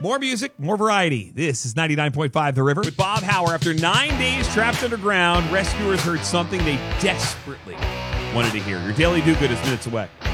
More music, more variety. This is 99.5 The River with Bob Hauer. After 9 days trapped underground, rescuers heard something they desperately wanted to hear. Your daily do-good is minutes away.